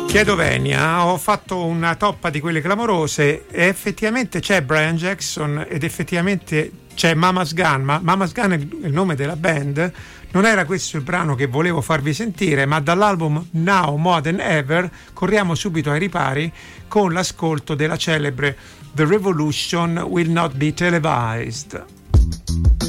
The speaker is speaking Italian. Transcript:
Chiedo venia, ho fatto una toppa di quelle clamorose e effettivamente c'è Brian Jackson ed effettivamente c'è Mama's Gun, ma Mama's Gun è il nome della band. Non era questo il brano che volevo farvi sentire, ma dall'album Now More Than Ever corriamo subito ai ripari con l'ascolto della celebre The Revolution Will Not Be Televised.